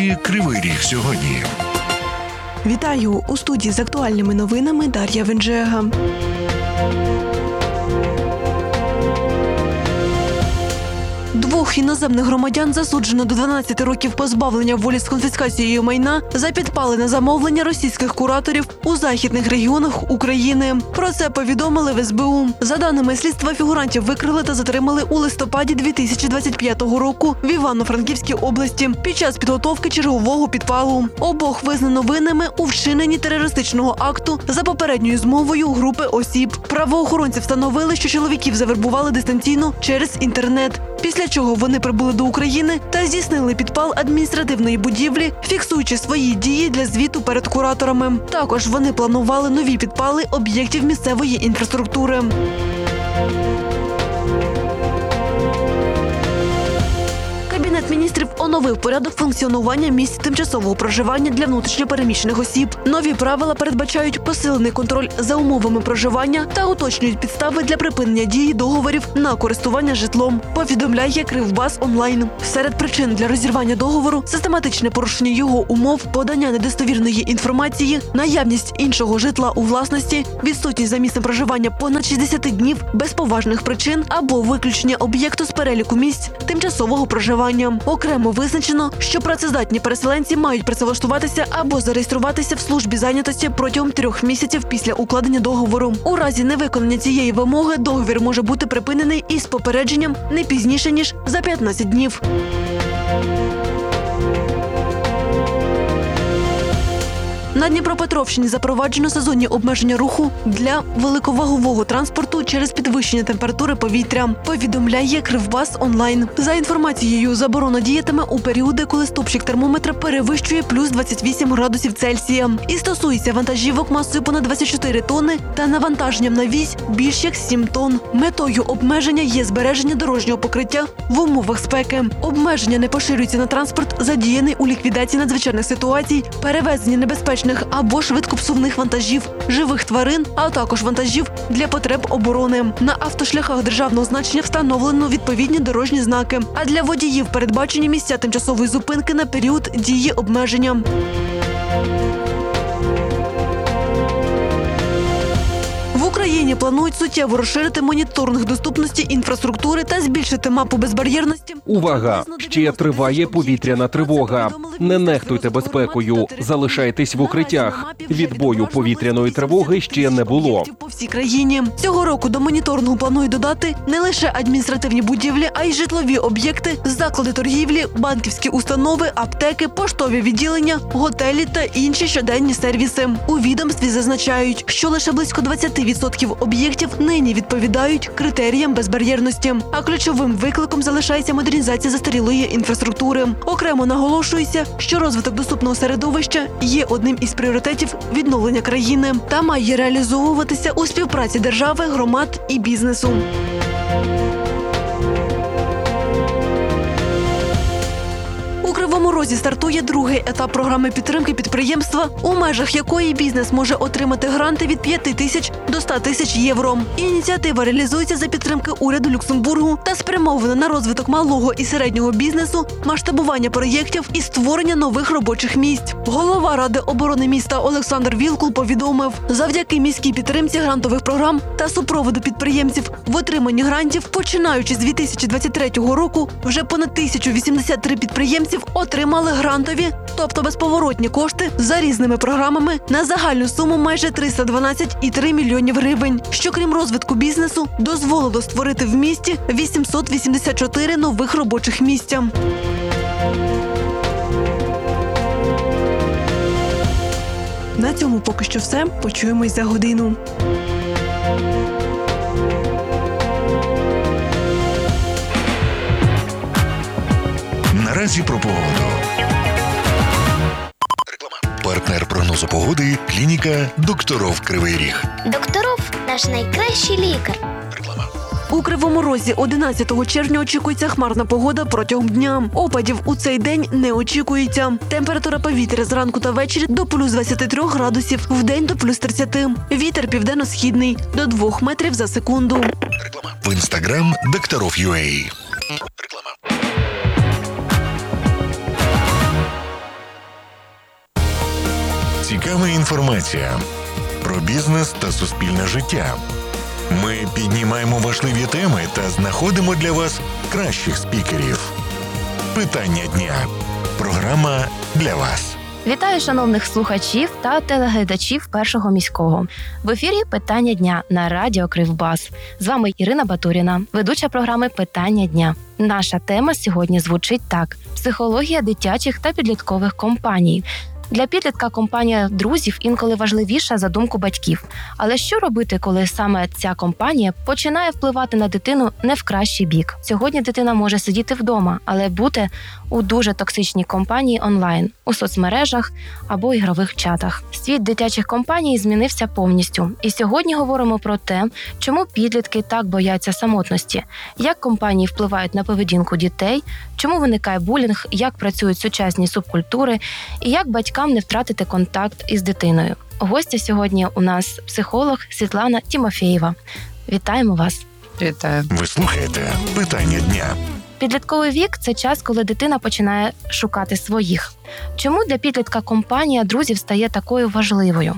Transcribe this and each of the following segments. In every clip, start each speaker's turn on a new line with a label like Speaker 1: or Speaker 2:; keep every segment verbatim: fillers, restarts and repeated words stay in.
Speaker 1: Кривий Ріг сьогодні.
Speaker 2: Вітаю! У студії з актуальними новинами Дар'я Венжега. Двох іноземних громадян засуджено до дванадцяти років позбавлення волі з конфіскацією майна за підпали на замовлення російських кураторів у західних регіонах України. Про це повідомили в ес бе у. За даними слідства, фігурантів викрили та затримали у листопаді дві тисячі двадцять п'ятого року в Івано-Франківській області під час підготовки чергового підпалу. Обох визнано винними у вчиненні терористичного акту за попередньою змовою групи осіб. Правоохоронці встановили, що чоловіків завербували дистанційно через інтернет. Після чого вони прибули до України та здійснили підпал адміністративної будівлі, фіксуючи свої дії для звіту перед кураторами. Також вони планували нові підпали об'єктів місцевої інфраструктури. Кабінет міністрів оновив порядок функціонування місць тимчасового проживання для внутрішньо переміщених осіб. Нові правила передбачають посилений контроль за умовами проживання та уточнюють підстави для припинення дії договорів на користування житлом, повідомляє Кривбас онлайн. Серед причин для розірвання договору – систематичне порушення його умов, подання недостовірної інформації, наявність іншого житла у власності, відсутність за місцем проживання понад шістдесят днів без поважних причин або виключення об'єкту з переліку місць тимчасового проживання. Окремо визначено, що працездатні переселенці мають працевлаштуватися або зареєструватися в службі зайнятості протягом трьох місяців після укладення договору. У разі невиконання цієї вимоги договір може бути припинений із попередженням не пізніше, ніж за п'ятнадцять днів. На Дніпропетровщині запроваджено сезонні обмеження руху для великовагового транспорту через підвищення температури повітря, повідомляє Кривбас онлайн. За інформацією, заборона діятиме у періоди, коли стопчик термометра перевищує плюс двадцять вісім градусів Цельсія. І стосується вантажівок масою понад двадцять чотири тонни та навантаженням на вісь більш як сім тонн. Метою обмеження є збереження дорожнього покриття в умовах спеки. Обмеження не поширюються на транспорт, задіяний у ліквідації надзвичайних ситуацій, перевезення небезпечних або швидкопсувних вантажів, живих тварин, а також вантажів для потреб оборони. На автошляхах державного значення встановлено відповідні дорожні знаки, а для водіїв передбачені місця тимчасової зупинки на період дії обмеження. В Україні планують суттєво розширити моніторинг доступності інфраструктури та збільшити мапу безбар'єрності.
Speaker 3: Увага! Ще триває повітряна тривога. Не нехтуйте безпекою. Залишайтесь в укриттях. Відбою повітряної тривоги ще не було.
Speaker 2: По всій країні. Цього року до моніторингу планують додати не лише адміністративні будівлі, а й житлові об'єкти, заклади торгівлі, банківські установи, аптеки, поштові відділення, готелі та інші щоденні сервіси. У відомстві зазначають, що лише близько двадцять відсотків об'єктів нині відповідають критеріям безбар'єрності. А ключовим викликом залишається модернізація застарілої інфраструктури. Окремо наголошується, що розвиток доступного середовища є одним із пріоритетів відновлення країни та має реалізовуватися у співпраці держави, громад і бізнесу. У Кривому Розі стартує другий етап програми підтримки підприємства, у межах якої бізнес може отримати гранти від п'яти тисяч до ста тисяч євро. Ініціатива реалізується за підтримки уряду Люксембургу та спрямована на розвиток малого і середнього бізнесу, масштабування проєктів і створення нових робочих місць. Голова Ради оборони міста Олександр Вілкул повідомив, завдяки міській підтримці грантових програм та супроводу підприємців в отриманні грантів, починаючи з дві тисячі двадцять третього року, вже понад тисячу вісімдесят три підприємців отримали грантові, тобто безповоротні кошти за різними програмами на загальну суму майже триста дванадцять цілих три мільйонів гривень, що крім розвитку бізнесу дозволило створити в місті вісімсот вісімдесят чотири нових робочих місця. На цьому поки що все. Почуємось за годину.
Speaker 1: Наразі про погоду. Реклама. Партнер прогнозу погоди – клініка «Докторов Кривий Ріг».
Speaker 4: Докторов – наш найкращий лікар.
Speaker 1: Реклама.
Speaker 2: У Кривому Розі одинадцятого червня очікується хмарна погода протягом дня. Опадів у цей день не очікується. Температура повітря зранку та ввечері до плюс двадцяти трьох градусів, вдень до плюс тридцяти. Вітер південно-східний до двох метрів за секунду.
Speaker 1: Реклама. В інстаграм «Докторов.ua». Реклама. цікава інформація про бізнес та суспільне життя. Ми піднімаємо важливі теми та знаходимо для вас кращих спікерів. Питання дня. Програма для вас.
Speaker 5: Вітаю шановних слухачів та телеглядачів Першого міського. В ефірі «Питання дня» на радіо Кривбас. З вами Ірина Батуріна, ведуча програми «Питання дня». Наша тема сьогодні звучить так: психологія дитячих та підліткових компаній. Для підлітка компанія друзів інколи важливіша за думку батьків. Але що робити, коли саме ця компанія починає впливати на дитину не в кращий бік? Сьогодні дитина може сидіти вдома, але бути у дуже токсичній компанії онлайн, у соцмережах або ігрових чатах. Світ дитячих компаній змінився повністю. І сьогодні говоримо про те, чому підлітки так бояться самотності, як компанії впливають на поведінку дітей, чому виникає булінг, як працюють сучасні субкультури і як батькам не втратити контакт із дитиною. Гостя сьогодні у нас психолог Світлана Тімофєєва. Вітаємо вас!
Speaker 6: Вітаю!
Speaker 1: Ви слухаєте «Питання дня».
Speaker 5: Підлітковий вік – це час, коли дитина починає шукати своїх. Чому для підлітка компанія друзів стає такою важливою?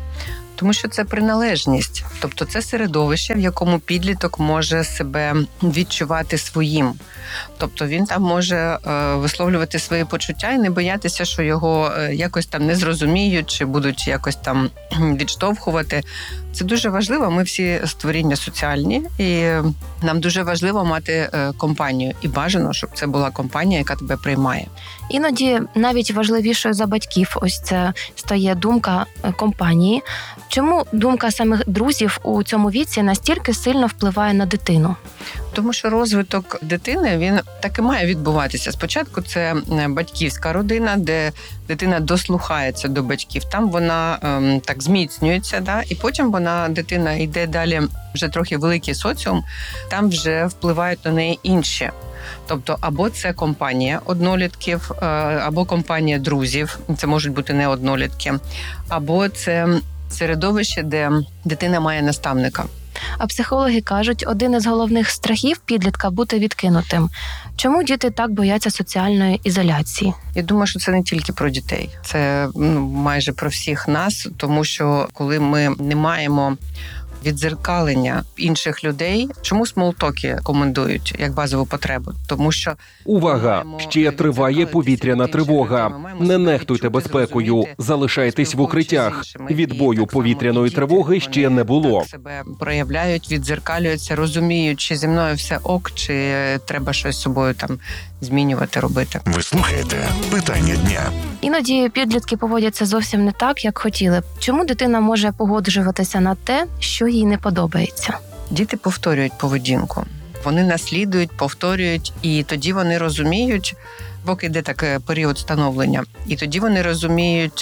Speaker 6: Тому що це приналежність, тобто це середовище, в якому підліток може себе відчувати своїм. Тобто він там може е, висловлювати свої почуття і не боятися, що його е, якось там не зрозуміють чи будуть якось там відштовхувати. Це дуже важливо. Ми всі створіння соціальні, і нам дуже важливо мати е, компанію. І бажано, щоб це була компанія, яка тебе приймає.
Speaker 5: Іноді навіть важливішою за батьків ось це стає думка компанії. Чому думка самих друзів у цьому віці настільки сильно впливає на дитину?
Speaker 6: Тому що розвиток дитини, він так і має відбуватися. Спочатку це батьківська родина, де дитина дослухається до батьків. Там вона ем, так зміцнюється, да? І потім вона, дитина йде далі, вже трохи великий соціум, там вже впливають на неї інші. Тобто або це компанія однолітків, або компанія друзів, це можуть бути не однолітки, або це середовище, де дитина має наставника.
Speaker 5: А психологи кажуть, один із головних страхів підлітка – бути відкинутим. Чому діти так бояться соціальної ізоляції?
Speaker 6: Я думаю, що це не тільки про дітей. Це ну, майже про всіх нас, тому що коли ми не маємо віддзеркалення інших людей. Чому смолтоки комендують як базову потребу? Тому що...
Speaker 3: Увага! Ще триває повітряна тривога. Не нехтуйте безпекою. Залишайтесь в укриттях. Відбою повітряної тривоги ще не було.
Speaker 6: Себе проявляють, віддзеркалюються, розуміють, чи зі мною все ок, чи треба щось з собою там змінювати, робити.
Speaker 1: Ви слухаєте «Питання дня».
Speaker 5: Іноді підлітки поводяться зовсім не так, як хотіли б. Чому дитина може погоджуватися на те, що їй не подобається?
Speaker 6: Діти повторюють поведінку. Вони наслідують, повторюють, і тоді вони розуміють, поки йде такий період становлення, і тоді вони розуміють,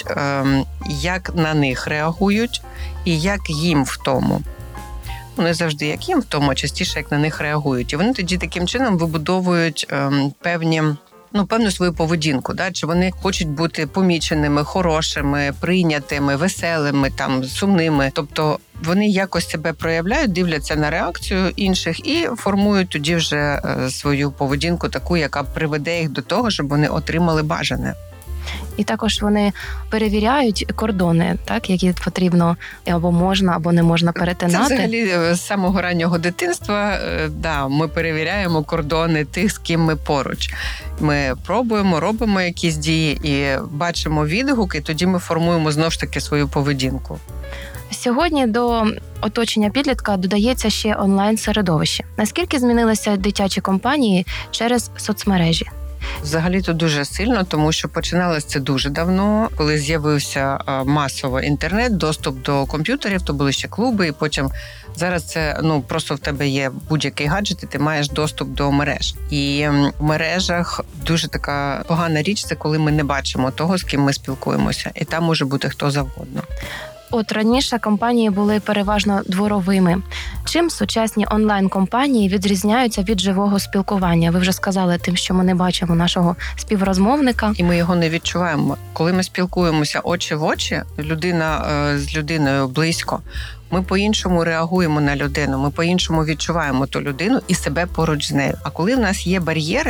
Speaker 6: як на них реагують і як їм в тому. Не завжди як їм в тому, а частіше як на них реагують. І вони тоді таким чином вибудовують певні... Ну, певну свою поведінку, да? Чи вони хочуть бути поміченими, хорошими, прийнятими, веселими, там, сумними. Тобто вони якось себе проявляють, дивляться на реакцію інших і формують тоді вже свою поведінку таку, яка приведе їх до того, щоб вони отримали бажане.
Speaker 5: І також вони перевіряють кордони, так, які потрібно або можна, або не можна перетинати.
Speaker 6: Це взагалі з самого раннього дитинства, да, ми перевіряємо кордони тих, з ким ми поруч. Ми пробуємо, робимо якісь дії і бачимо відгуки, тоді ми формуємо знову ж таки свою поведінку.
Speaker 5: Сьогодні до оточення підлітка додається ще онлайн-середовище. Наскільки змінилися дитячі компанії через соцмережі?
Speaker 6: Взагалі-то дуже сильно, тому що починалось це дуже давно. Коли з'явився масово інтернет, доступ до комп'ютерів, то були ще клуби, і потім зараз це, ну, просто в тебе є будь-який гаджет, і ти маєш доступ до мереж. І в мережах дуже така погана річ, це коли ми не бачимо того, з ким ми спілкуємося. І там може бути хто завгодно.
Speaker 5: От раніше компанії були переважно дворовими. Чим сучасні онлайн-компанії відрізняються від живого спілкування? Ви вже сказали тим, що ми не бачимо нашого співрозмовника.
Speaker 6: І ми його не відчуваємо. Коли ми спілкуємося очі в очі, людина з людиною близько, ми по-іншому реагуємо на людину, ми по-іншому відчуваємо ту людину і себе поруч з нею. А коли в нас є бар'єри,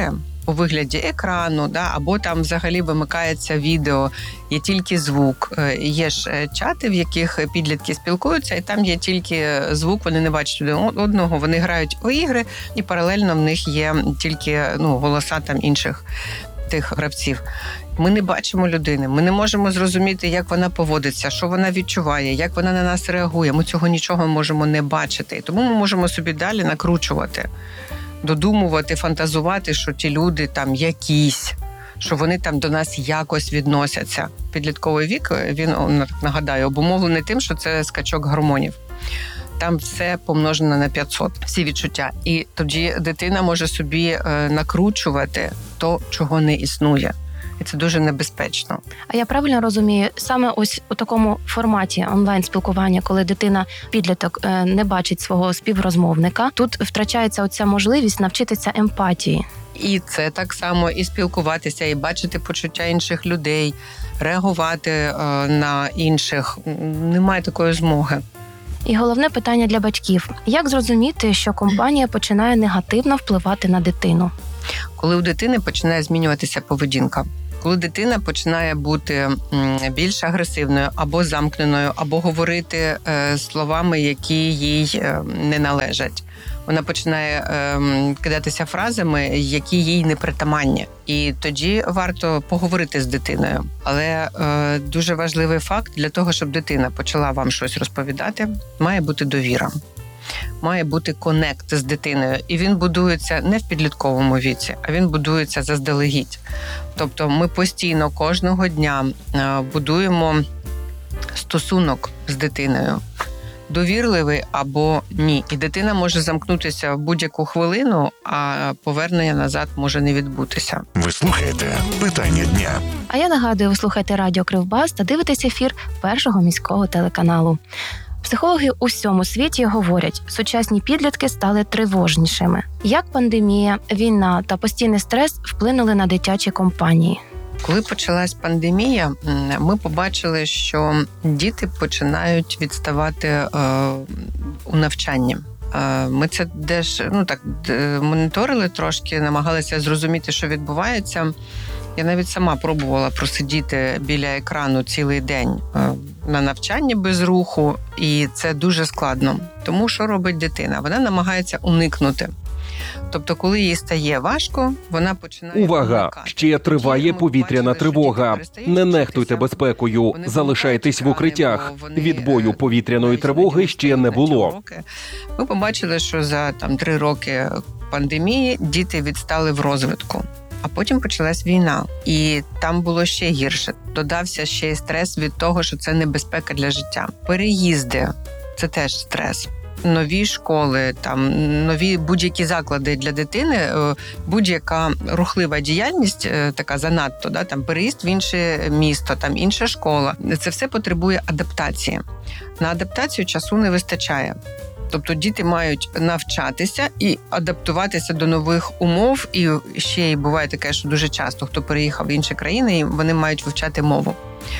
Speaker 6: у вигляді екрану, да, або там взагалі вимикається відео, є тільки звук. Є ж чати, в яких підлітки спілкуються, і там є тільки звук, вони не бачать один одного, вони грають у ігри, і паралельно в них є тільки ну, голоса там інших тих гравців. Ми не бачимо людини, ми не можемо зрозуміти, як вона поводиться, що вона відчуває, як вона на нас реагує. Ми цього нічого можемо не бачити. І тому ми можемо собі далі накручувати, додумувати, фантазувати, що ті люди там якісь, що вони там до нас якось відносяться. Підлітковий вік, він, нагадаю, обумовлений тим, що це скачок гормонів. Там все помножено на п'ятсот, всі відчуття. І тоді дитина може собі накручувати то, чого не існує. І це дуже небезпечно.
Speaker 5: А я правильно розумію, саме ось у такому форматі онлайн-спілкування, коли дитина, підліток, не бачить свого співрозмовника, тут втрачається оця можливість навчитися емпатії.
Speaker 6: І це так само і спілкуватися, і бачити почуття інших людей, реагувати на інших. Немає такої змоги.
Speaker 5: І головне питання для батьків. Як зрозуміти, що компанія починає негативно впливати на дитину?
Speaker 6: Коли у дитини починає змінюватися поведінка, коли дитина починає бути більш агресивною або замкненою, або говорити словами, які їй не належать. Вона починає кидатися фразами, які їй не притаманні. І тоді варто поговорити з дитиною. Але дуже важливий факт, для того, щоб дитина почала вам щось розповідати, має бути довіра. Має бути конект з дитиною. І він будується не в підлітковому віці, а він будується заздалегідь. Тобто ми постійно кожного дня будуємо стосунок з дитиною. Довірливий або ні. І дитина може замкнутися в будь-яку хвилину, а повернення назад може не відбутися.
Speaker 1: Ви слухаєте «Питання дня».
Speaker 5: А я нагадую, ви слухаєте Радіо Кривбас та дивитесь ефір Першого міського телеканалу. Психологи у всьому світі говорять, сучасні підлітки стали тривожнішими. Як пандемія, війна та постійний стрес вплинули на дитячі компанії?
Speaker 6: Коли почалась пандемія, ми побачили, що діти починають відставати е, у навчанні. Е, ми це теж ну, так, моніторили трошки, намагалися зрозуміти, що відбувається. Я навіть сама пробувала просидіти біля екрану цілий день на навчанні без руху, і це дуже складно. Тому що робить дитина? Вона намагається уникнути. Тобто, коли їй стає важко, вона починає
Speaker 3: Увага!
Speaker 6: уникати.
Speaker 3: Ще триває повітряна тривога. Не нехтуйте безпекою, залишайтесь в укриттях. Відбою повітряної тривоги ще не було.
Speaker 6: Ми побачили, що за там три роки пандемії діти відстали в розвитку. А потім почалась війна, і там було ще гірше. Додався ще й стрес від того, що це небезпека для життя. Переїзди – це теж стрес. Нові школи, там нові будь-які заклади для дитини, будь-яка рухлива діяльність, така занадто, да, там переїзд в інше місто, там інша школа. Це все потребує адаптації. На адаптацію часу не вистачає. Тобто діти мають навчатися і адаптуватися до нових умов. І ще й буває таке, що дуже часто, хто переїхав в інші країни, вони мають вивчати мову.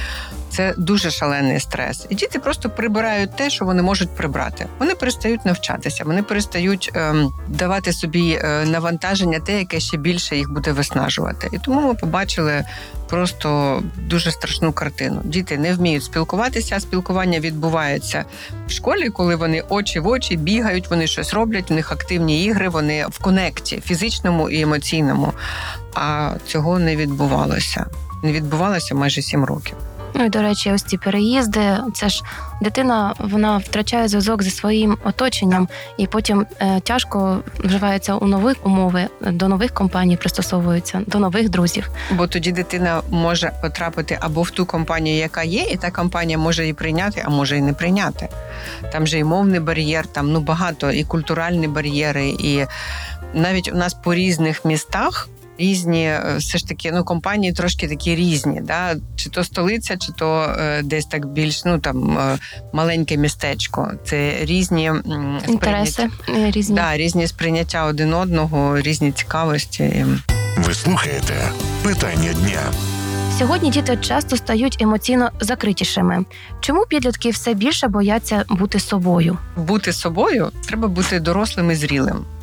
Speaker 6: Це дуже шалений стрес. І діти просто прибирають те, що вони можуть прибрати. Вони перестають навчатися, вони перестають ем, давати собі е, навантаження, те, яке ще більше їх буде виснажувати. І тому ми побачили просто дуже страшну картину. Діти не вміють спілкуватися, а спілкування відбувається в школі, коли вони очі в очі бігають, вони щось роблять, у них активні ігри, вони в конекті, фізичному і емоційному. А цього не відбувалося. Не відбувалося майже сім років.
Speaker 5: Ну і, до речі, ось ці переїзди, це ж дитина, вона втрачає зв'язок зі своїм оточенням і потім е, тяжко вживається у нові умови, до нових компаній пристосовується, до нових друзів.
Speaker 6: Бо тоді дитина може потрапити або в ту компанію, яка є, і та компанія може її прийняти, а може і не прийняти. Там же і мовний бар'єр, там ну багато, і культуральні бар'єри, і навіть у нас по різних містах різні, все ж таки, ну, компанії трошки такі різні, да? Чи то столиця, чи то е, десь так більш, ну, там, е, маленьке містечко. Це різні м,
Speaker 5: інтереси, різні.
Speaker 6: Да, різні сприйняття один одного, різні цікавості.
Speaker 1: Ви слухаєте «Питання дня».
Speaker 5: Сьогодні діти часто стають емоційно закритішими. Чому підлітки все більше бояться бути собою?
Speaker 6: Бути собою треба бути дорослим і зрілим.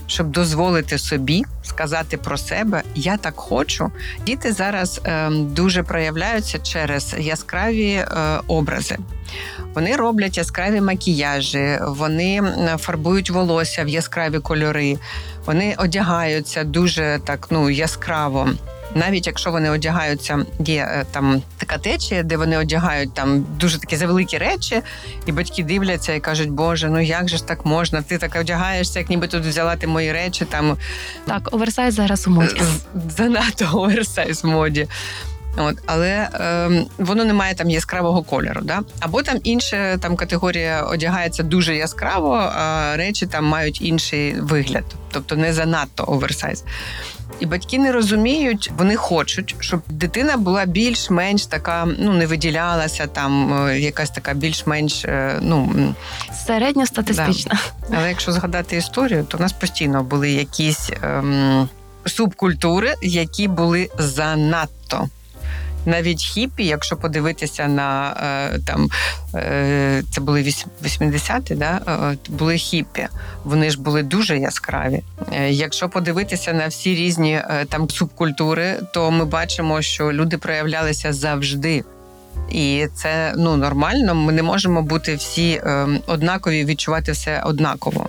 Speaker 6: щоб дозволити собі сказати про себе «я так хочу». Діти зараз е, дуже проявляються через яскраві е, образи. Вони роблять яскраві макіяжі, вони фарбують волосся в яскраві кольори, вони одягаються дуже так, ну, яскраво. Навіть якщо вони одягаються, є там така течія, де вони одягають там дуже такі завеликі речі, і батьки дивляться і кажуть, Боже, ну як же ж так можна? Ти так одягаєшся, як ніби тут взяла ти мої речі. Там
Speaker 5: Так, оверсайз зараз у моді.
Speaker 6: Занадто оверсайз в моді. От, але е, воно не має там яскравого кольору, да? Або там інша там категорія одягається дуже яскраво, а речі там мають інший вигляд, тобто не занадто оверсайз. І батьки не розуміють, вони хочуть, щоб дитина була більш-менш така, ну, не виділялася, там якась така більш-менш, ну...
Speaker 5: Середньостатистична.
Speaker 6: Да. Але якщо згадати історію, то в нас постійно були якісь ем, субкультури, які були занадто. Навіть хіпі, якщо подивитися на е, там, е, це були вісімдесяті, да, е, були хіпі. Вони ж були дуже яскраві. Е, якщо подивитися на всі різні е, там субкультури, то ми бачимо, що люди проявлялися завжди. І це, ну, нормально. Ми не можемо бути всі е, однакові, відчувати все однаково.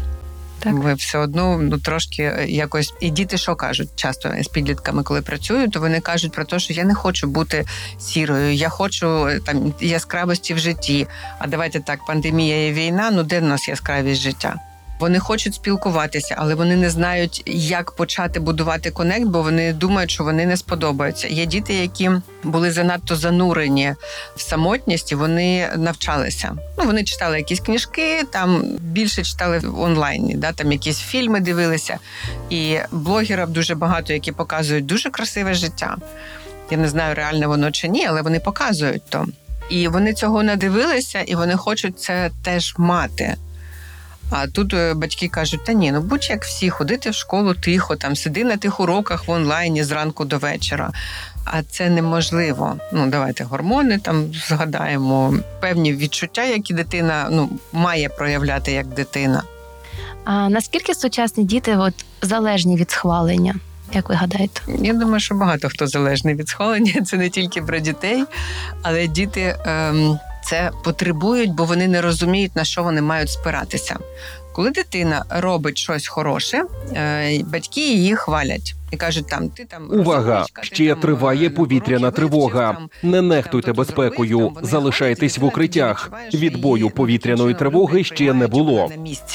Speaker 6: Так. Ви все одно, ну, трошки якось... І діти що кажуть часто з підлітками, коли працюють, то вони кажуть про те, що я не хочу бути сірою, я хочу там яскравості в житті. А давайте так, пандемія і війна, ну де в нас яскравість життя? Вони хочуть спілкуватися, але вони не знають, як почати будувати конект, бо вони думають, що вони не сподобаються. Є діти, які були занадто занурені в самотність, і вони навчалися. Ну, вони читали якісь книжки, там більше читали в онлайні, да, там якісь фільми дивилися. І блогерів дуже багато, які показують дуже красиве життя. Я не знаю, реальне воно чи ні, але вони показують то. І вони цього надивилися, і вони хочуть це теж мати. А тут батьки кажуть, та ні, ну будь як всі, ходити в школу тихо, там сиди на тих уроках в онлайні зранку до вечора. А це неможливо. Ну, давайте гормони там згадаємо, певні відчуття, які дитина, ну, має проявляти як дитина.
Speaker 5: А наскільки сучасні діти от, залежні від схвалення? Як ви гадаєте?
Speaker 6: Я думаю, що багато хто залежний від схвалення. Це не тільки про дітей, але діти ем, це потребують, бо вони не розуміють, на що вони мають спиратися. Коли дитина робить щось хороше, е, батьки її хвалять. І кажуть, там, ти там...
Speaker 3: Увага! Ще триває повітряна тривога. Не нехтуйте безпекою, залишайтесь в укриттях. Відбою повітряної тривоги ще не було.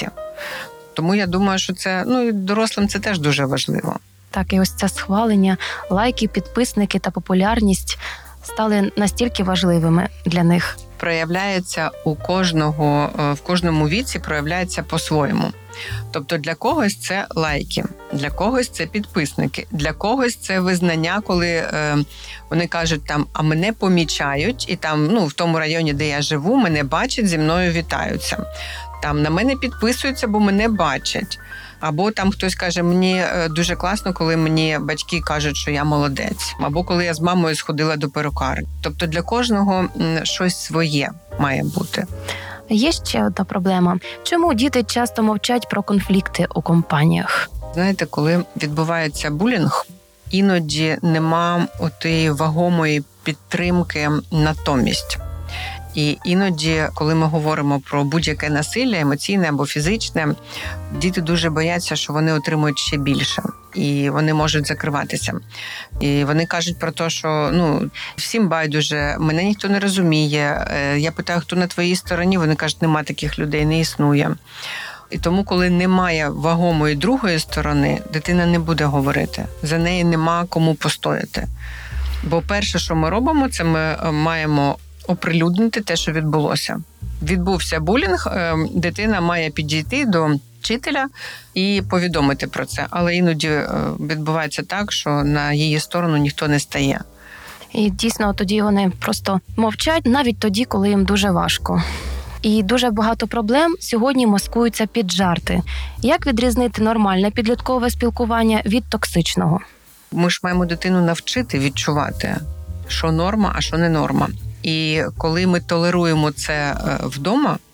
Speaker 6: Тому я думаю, що це, ну, і дорослим це теж дуже важливо.
Speaker 5: Так, і ось це схвалення, лайки, підписники та популярність стали настільки важливими для них.
Speaker 6: Проявляється у кожного, в кожному віці проявляється по-своєму. Тобто для когось це лайки, для когось це підписники, для когось це визнання, коли е, вони кажуть там, а мене помічають, і там, ну, в тому районі, де я живу, мене бачать, зі мною вітаються. Там на мене підписуються, бо мене бачать. Або там хтось каже, мені дуже класно, коли мені батьки кажуть, що я молодець. Або коли я з мамою сходила до перукарні. Тобто для кожного щось своє має бути.
Speaker 5: Є ще одна проблема. Чому діти часто мовчать про конфлікти у компаніях?
Speaker 6: Знаєте, коли відбувається булінг, іноді нема отої вагомої підтримки натомість. І іноді, коли ми говоримо про будь-яке насилля, емоційне або фізичне, діти дуже бояться, що вони отримують ще більше. І вони можуть закриватися. І вони кажуть про те, що, ну, всім байдуже, мене ніхто не розуміє. Я питаю, хто на твоїй стороні, вони кажуть, нема таких людей, не існує. І тому, коли немає вагомої другої сторони, дитина не буде говорити. За неї нема кому постояти. Бо перше, що ми робимо, це ми маємо оприлюднити те, що відбулося. Відбувся булінг, дитина має підійти до вчителя і повідомити про це. Але іноді відбувається так, що на її сторону ніхто не стає.
Speaker 5: І дійсно тоді вони просто мовчать, навіть тоді, коли їм дуже важко. І дуже багато проблем сьогодні маскуються під жарти. Як відрізнити нормальне підліткове спілкування від токсичного?
Speaker 6: Ми ж маємо дитину навчити відчувати, що норма, а що не норма. І коли ми толеруємо це вдома,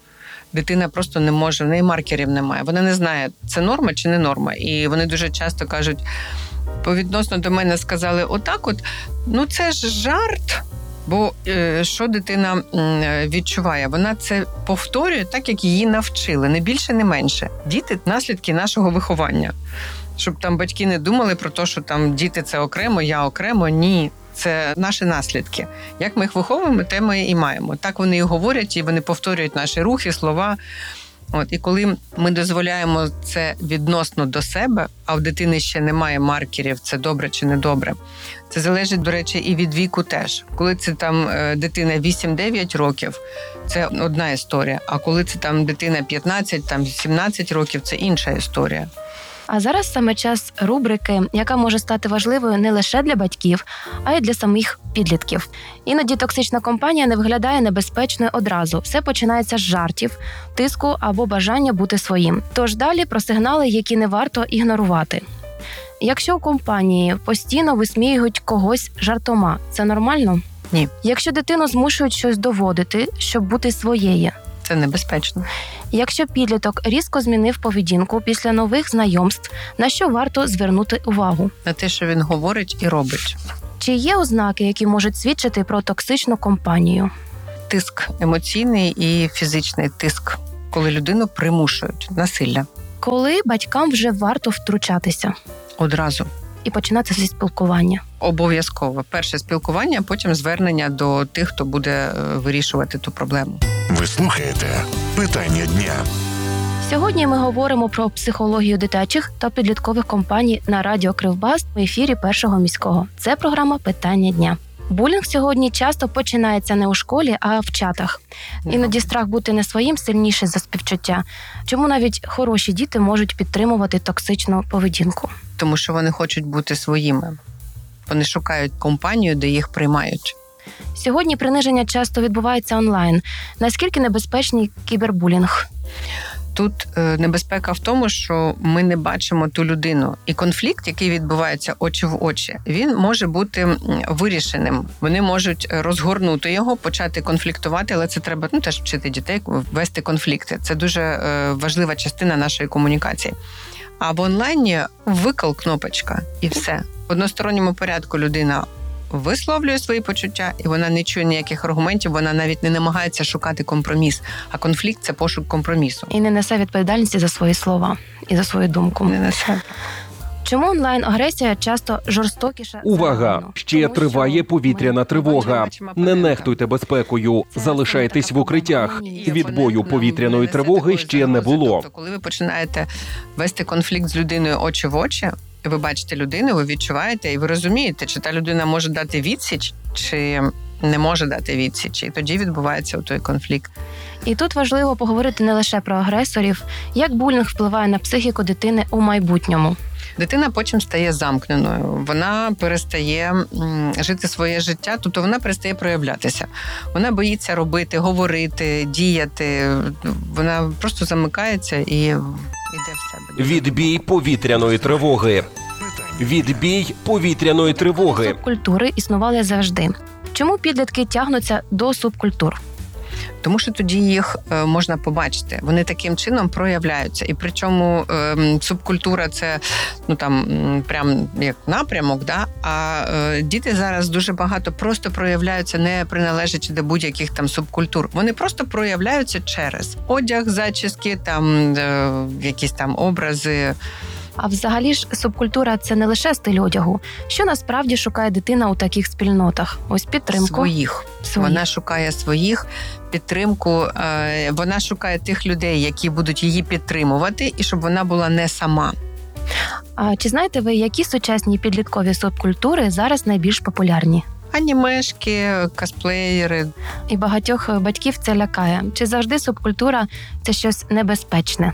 Speaker 6: дитина просто не може, в неї маркерів немає. Вона не знає, це норма чи не норма. І вони дуже часто кажуть, повідносно до мене сказали, отак от, ну це ж жарт. Бо е, що дитина е, відчуває? Вона це повторює так, як її навчили, не більше, не менше. Діти – наслідки нашого виховання. Щоб там батьки не думали про те, що там діти – це окремо, я окремо. Ні, це наші наслідки. Як ми їх виховуємо, те ми і маємо. Так вони і говорять, і вони повторюють наші рухи, слова. От, і коли ми дозволяємо це відносно до себе, а в дитини ще немає маркерів, це добре чи не добре, це залежить, до речі, і від віку теж. Коли це там дитина вісім-дев'ять років, це одна історія, а коли це там дитина п'ятнадцять, там сімнадцять років, це інша історія.
Speaker 5: А зараз саме час рубрики, яка може стати важливою не лише для батьків, а й для самих підлітків. Іноді токсична компанія не виглядає небезпечною одразу. Все починається з жартів, тиску або бажання бути своїм. Тож далі про сигнали, які не варто ігнорувати. Якщо у компанії постійно висміюють когось жартома, це нормально?
Speaker 6: Ні.
Speaker 5: Якщо дитину змушують щось доводити, щоб бути своєю,
Speaker 6: це небезпечно.
Speaker 5: Якщо підліток різко змінив поведінку після нових знайомств, на що варто звернути увагу?
Speaker 6: На те, що він говорить і робить.
Speaker 5: Чи є ознаки, які можуть свідчити про токсичну компанію?
Speaker 6: Тиск емоційний і фізичний тиск, коли людину примушують, насилля.
Speaker 5: Коли батькам вже варто втручатися?
Speaker 6: Одразу.
Speaker 5: І починати зі спілкування?
Speaker 6: Обов'язково. Перше спілкування, а потім звернення до тих, хто буде вирішувати ту проблему.
Speaker 1: Ви слухаєте «Питання дня».
Speaker 5: Сьогодні ми говоримо про психологію дитячих та підліткових компаній на радіо Кривбас в ефірі Першого міського. Це програма «Питання дня». Булінг сьогодні часто починається не у школі, а в чатах. Іноді страх бути не своїм сильніший за співчуття. Чому навіть хороші діти можуть підтримувати токсичну поведінку?
Speaker 6: Тому що вони хочуть бути своїми. Вони шукають компанію, де їх приймають.
Speaker 5: Сьогодні приниження часто відбувається онлайн. Наскільки небезпечний кібербулінг?
Speaker 6: Тут небезпека в тому, що ми не бачимо ту людину. І конфлікт, який відбувається очі в очі, він може бути вирішеним. Вони можуть розгорнути його, почати конфліктувати, але це треба ну, теж вчити дітей вести конфлікти. Це дуже важлива частина нашої комунікації. А в онлайні викл кнопочка і все. В односторонньому порядку людина висловлює свої почуття, і вона не чує ніяких аргументів, вона навіть не намагається шукати компроміс. А конфлікт – це пошук компромісу.
Speaker 5: І не несе відповідальності за свої слова і за свою думку.
Speaker 6: Не несе.
Speaker 5: Чому онлайн-агресія часто жорстокіша?
Speaker 3: Увага! Ще триває повітряна тривога. Не нехтуйте безпекою. Залишайтесь в укриттях. Відбою повітряної тривоги ще не було.
Speaker 6: Тобто, коли ви починаєте вести конфлікт з людиною очі в очі, ви бачите людину, ви відчуваєте, і ви розумієте, чи та людина може дати відсіч, чи не може дати відсіч. І тоді відбувається той конфлікт.
Speaker 5: І тут важливо поговорити не лише про агресорів, як булінг впливає на психіку дитини у майбутньому.
Speaker 6: Дитина потім стає замкненою, вона перестає жити своє життя, тобто вона перестає проявлятися. Вона боїться робити, говорити, діяти, вона просто замикається і йде в себе.
Speaker 3: Відбій повітряної тривоги. Відбій повітряної тривоги.
Speaker 5: Субкультури існували завжди. Чому підлітки тягнуться до субкультур?
Speaker 6: Тому що тоді їх е, можна побачити. Вони таким чином проявляються. І причому е, субкультура – це ну там прям як напрямок, да? А е, діти зараз дуже багато просто проявляються, не приналежачи до будь-яких там субкультур. Вони просто проявляються через одяг, зачіски, там е, якісь там образи.
Speaker 5: А взагалі ж субкультура – це не лише стиль одягу. Що насправді шукає дитина у таких спільнотах? Ось підтримку.
Speaker 6: Своїх. своїх. Вона шукає своїх, підтримку. Вона шукає тих людей, які будуть її підтримувати, і щоб вона була не сама.
Speaker 5: А чи знаєте ви, які сучасні підліткові субкультури зараз найбільш популярні?
Speaker 6: Анімешки, косплеєри.
Speaker 5: І багатьох батьків це лякає. Чи завжди субкультура – це щось небезпечне?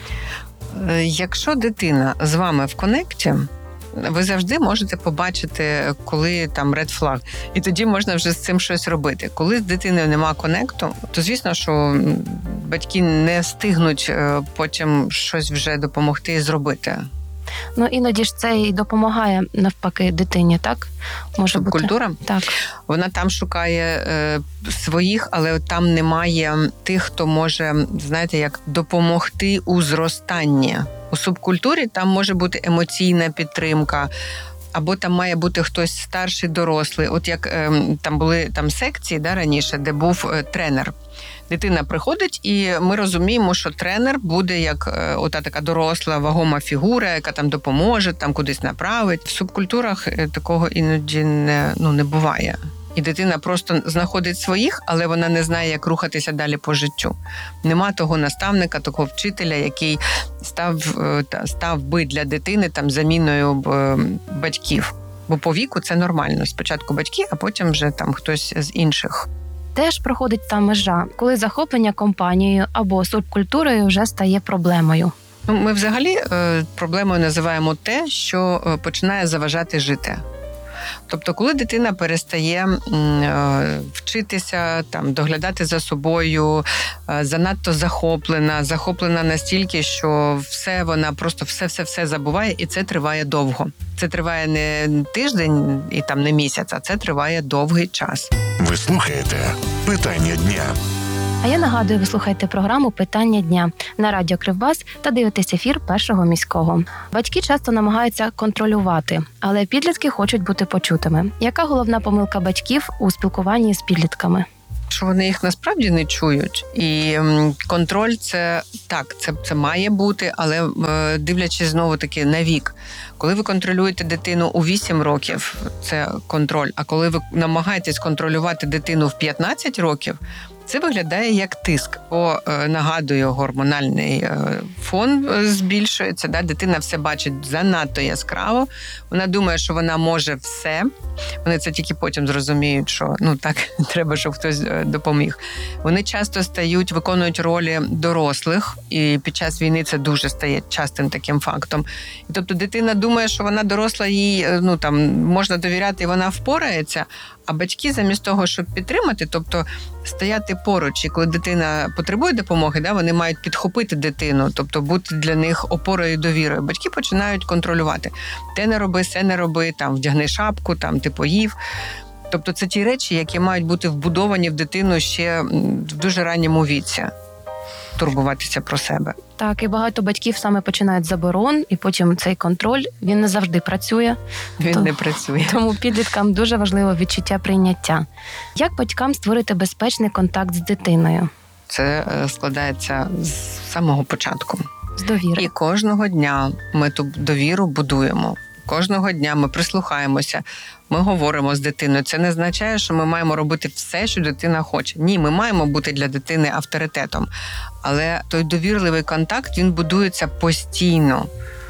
Speaker 6: Якщо дитина з вами в конекті, ви завжди можете побачити, коли там ред флаг. І тоді можна вже з цим щось робити. Коли з дитиною нема конекту, то звісно, що батьки не встигнуть потім щось вже допомогти зробити.
Speaker 5: Ну, іноді ж це і допомагає, навпаки, дитині, так? Може бути.
Speaker 6: Субкультура?
Speaker 5: Так.
Speaker 6: Вона там шукає е, своїх, але там немає тих, хто може, знаєте, як допомогти у зростанні. У субкультурі там може бути емоційна підтримка, або там має бути хтось старший, дорослий. От як е, там були там секції, да, раніше, де був е, тренер. Дитина приходить, і ми розуміємо, що тренер буде як е, ота така доросла, вагома фігура, яка там допоможе, там кудись направить. В субкультурах е, такого іноді не, ну, не буває. І дитина просто знаходить своїх, але вона не знає, як рухатися далі по життю. Нема того наставника, такого вчителя, який став, став би для дитини там заміною батьків. Бо по віку це нормально. Спочатку батьки, а потім вже там хтось з інших.
Speaker 5: Теж проходить та межа, коли захоплення компанією або субкультурою вже стає проблемою.
Speaker 6: Ну, ми взагалі проблемою називаємо те, що починає заважати жити. Тобто, коли дитина перестає вчитися, там, доглядати за собою, занадто захоплена, захоплена настільки, що все вона просто все-все-все забуває, і це триває довго. Це триває не тиждень і там не місяць, а це триває довгий час.
Speaker 1: Ви слухаєте «Питання дня».
Speaker 5: А я нагадую, ви слухаєте програму «Питання дня» на радіо Кривбас та дивитесь ефір Першого міського. Батьки часто намагаються контролювати, але підлітки хочуть бути почутими. Яка головна помилка батьків у спілкуванні з підлітками?
Speaker 6: Що вони їх насправді не чують. І контроль це так, це, це має бути, але дивлячись знову-таки на вік. Коли ви контролюєте дитину у вісім років, це контроль. А коли ви намагаєтесь контролювати дитину в п'ятнадцять років, це виглядає як тиск. Бо, нагадую, гормональний фон збільшується, да? Дитина все бачить занадто яскраво, вона думає, що вона може все. Вони це тільки потім зрозуміють, що ну так, треба, щоб хтось допоміг. Вони часто стають, виконують ролі дорослих, і під час війни це дуже стає частим таким фактом. І, тобто дитина думає, що вона доросла, їй ну, там, можна довіряти, і вона впорається, а батьки замість того, щоб підтримати, тобто стояти поруч, і коли дитина потребує допомоги, да, вони мають підхопити дитину, тобто бути для них опорою і довірою. Батьки починають контролювати. Те не роби, се не роби, там, вдягни шапку, там, ти поїв. Тобто це ті речі, які мають бути вбудовані в дитину ще в дуже ранньому віці. Турбуватися про себе.
Speaker 5: Так, і багато батьків саме починають з заборон, і потім цей контроль, він не завжди працює.
Speaker 6: Він
Speaker 5: То,
Speaker 6: не працює.
Speaker 5: Тому підліткам дуже важливо відчуття прийняття. Як батькам створити безпечний контакт з дитиною?
Speaker 6: Це складається з самого початку.
Speaker 5: З довіри.
Speaker 6: І кожного дня ми ту довіру будуємо. Кожного дня ми прислухаємося, ми говоримо з дитиною. Це не означає, що ми маємо робити все, що дитина хоче. Ні, ми маємо бути для дитини авторитетом. Але той довірливий контакт, він будується постійно.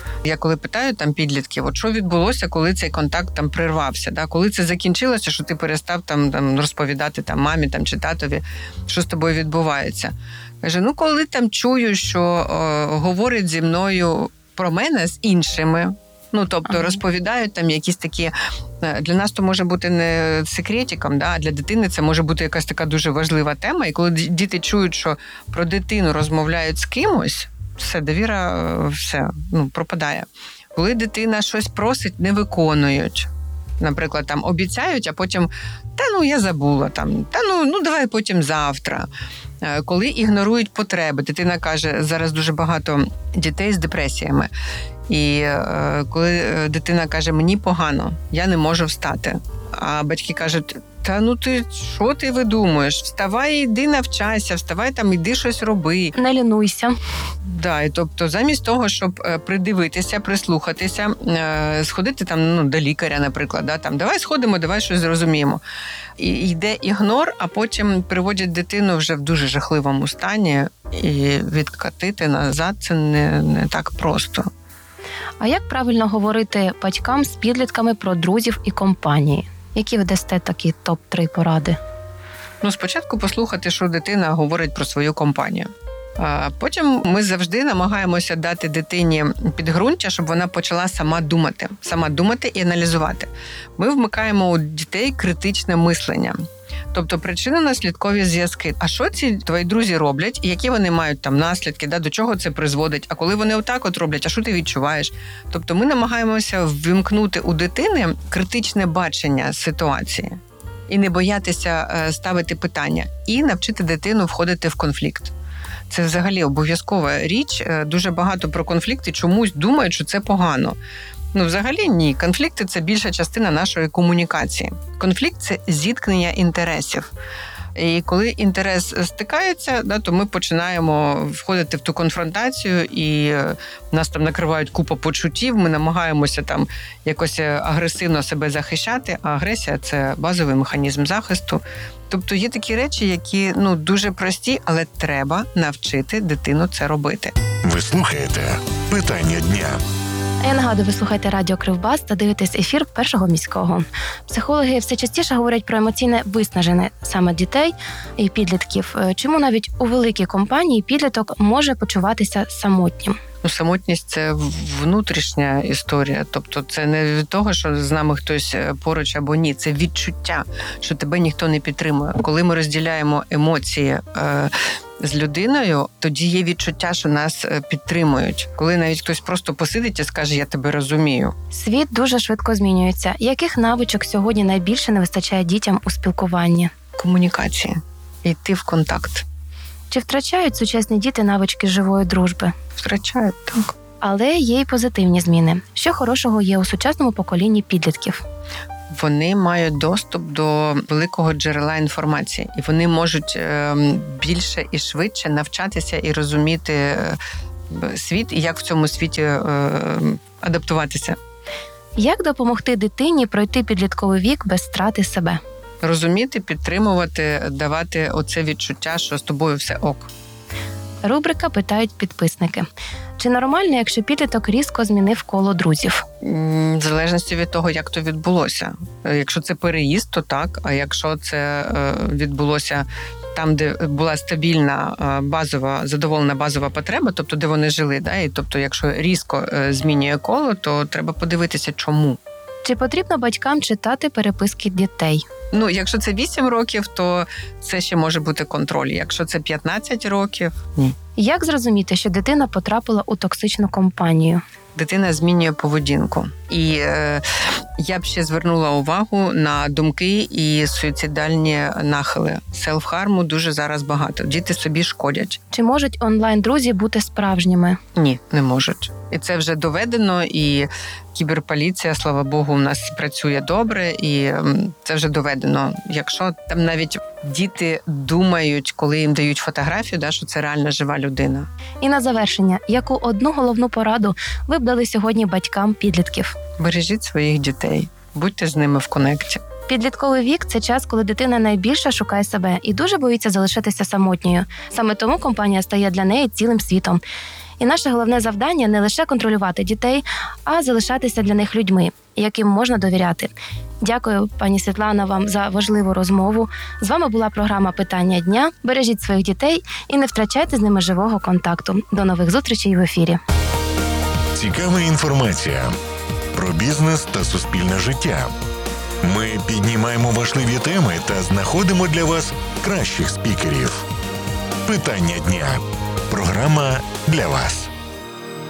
Speaker 6: Я коли питаю там підлітків, от що відбулося, коли цей контакт там прервався, да? Коли це закінчилося, що ти перестав там, там розповідати там, мамі там, чи татові, що з тобою відбувається. Каже, ну коли там чую, що о, говорить зі мною про мене з іншими, ну, тобто ага. розповідають там якісь такі, для нас то може бути не секретиком, да, а для дитини це може бути якась така дуже важлива тема. І коли діти чують, що про дитину розмовляють з кимось, все, довіра, все, ну, пропадає. Коли дитина щось просить, не виконують. Наприклад, там обіцяють, а потім, та ну я забула, там, та ну, ну давай потім завтра. Коли ігнорують потреби, дитина каже, зараз дуже багато дітей з депресіями. І е, коли дитина каже, мені погано, я не можу встати. А батьки кажуть, та ну ти, що ти видумуєш? Вставай, йди навчайся, вставай там, іди щось роби.
Speaker 5: Не лінуйся.
Speaker 6: Да, і тобто замість того, щоб придивитися, прислухатися, е, сходити там, ну, до лікаря, наприклад, да, там, давай сходимо, давай щось зрозуміємо. І йде ігнор, а потім приводять дитину вже в дуже жахливому стані, і відкатити назад це не, не так просто.
Speaker 5: А як правильно говорити батькам з підлітками про друзів і компанії? Які ви дасте такі топ три поради?
Speaker 6: Ну, спочатку послухати, що дитина говорить про свою компанію. А потім ми завжди намагаємося дати дитині підґрунтя, щоб вона почала сама думати. Сама думати і аналізувати. Ми вмикаємо у дітей критичне мислення. Тобто причинно-наслідкові зв'язки. А що ці твої друзі роблять, і які вони мають там наслідки, да, до чого це призводить? А коли вони отак от роблять, а що ти відчуваєш? Тобто ми намагаємося ввімкнути у дитини критичне бачення ситуації і не боятися ставити питання, і навчити дитину входити в конфлікт. Це взагалі обов'язкова річ. Дуже багато про конфлікти чомусь думають, що це погано. Ну, взагалі ні. Конфлікти – це більша частина нашої комунікації. Конфлікт – це зіткнення інтересів. І коли інтерес стикається, да, то ми починаємо входити в ту конфронтацію, і нас там накривають купа почуттів, ми намагаємося там якось агресивно себе захищати, а агресія – це базовий механізм захисту. Тобто є такі речі, які ну дуже прості, але треба навчити дитину це робити.
Speaker 1: Ви слухаєте «Питання дня».
Speaker 5: Я нагадую, ви слухаєте радіо Кривбас та дивитесь ефір Першого міського. Психологи все частіше говорять про емоційне виснаження саме дітей і підлітків. Чому навіть у великій компанії підліток може почуватися самотнім?
Speaker 6: Ну, самотність – це внутрішня історія. Тобто це не від того, що з нами хтось поруч або ні. Це відчуття, що тебе ніхто не підтримує. Коли ми розділяємо емоції е, з людиною, тоді є відчуття, що нас підтримують. Коли навіть хтось просто посидить і скаже «я тебе розумію».
Speaker 5: Світ дуже швидко змінюється. Яких навичок сьогодні найбільше не вистачає дітям у спілкуванні?
Speaker 6: Комунікації. Йти в контакт.
Speaker 5: Чи втрачають сучасні діти навички живої дружби?
Speaker 6: Втрачають, так.
Speaker 5: Але є й позитивні зміни. Що хорошого є у сучасному поколінні підлітків?
Speaker 6: Вони мають доступ до великого джерела інформації. І вони можуть більше і швидше навчатися і розуміти світ, і як в цьому світі адаптуватися.
Speaker 5: Як допомогти дитині пройти підлітковий вік без втрати себе?
Speaker 6: Розуміти, підтримувати, давати оце відчуття, що з тобою все ок.
Speaker 5: Рубрика «Питають підписники». Чи нормально, якщо підліток різко змінив коло друзів?
Speaker 6: В залежності від того, як то відбулося. Якщо це переїзд, то так. А якщо це відбулося там, де була стабільна базова, задоволена базова потреба, тобто де вони жили, да? І тобто якщо різко змінює коло, то треба подивитися, чому.
Speaker 5: Чи потрібно батькам читати переписки дітей?
Speaker 6: Ну, якщо це вісім років, то це ще може бути контроль. Якщо це п'ятнадцять років – ні.
Speaker 5: Як зрозуміти, що дитина потрапила у токсичну компанію?
Speaker 6: Дитина змінює поведінку. І е, я б ще звернула увагу на думки і суїцидальні нахили. Селф-харму дуже зараз багато. Діти собі шкодять.
Speaker 5: Чи можуть онлайн-друзі бути справжніми?
Speaker 6: Ні, не можуть. І це вже доведено, і кіберполіція, слава Богу, у нас працює добре, і це вже доведено. Якщо там навіть діти думають, коли їм дають фотографію, да, що це реально жива людина.
Speaker 5: І на завершення, яку одну головну пораду ви б дали сьогодні батькам підлітків?
Speaker 6: Бережіть своїх дітей, будьте з ними в конекті.
Speaker 5: Підлітковий вік – це час, коли дитина найбільше шукає себе і дуже боїться залишитися самотньою. Саме тому компанія стає для неї цілим світом. І наше головне завдання – не лише контролювати дітей, а залишатися для них людьми, яким можна довіряти. Дякую, пані Світлана, вам за важливу розмову. З вами була програма «Питання дня». Бережіть своїх дітей і не втрачайте з ними живого контакту. До нових зустрічей в ефірі.
Speaker 1: Цікава інформація про бізнес та суспільне життя. Ми піднімаємо важливі теми та знаходимо для вас кращих спікерів. «Питання дня» – програма для вас.